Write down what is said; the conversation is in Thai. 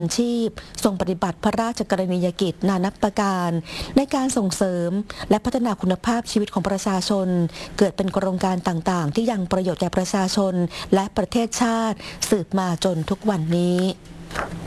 ชีพทรงปฏิบัติพระราชกรณียกิจนานับประการในการส่งเสริมและพัฒนาคุณภาพชีวิตของประชาชนเกิดเป็นโครงการต่างๆที่ยังประโยชน์แก่ประชาชนและประเทศชาติสืบมาจนทุกวันนี้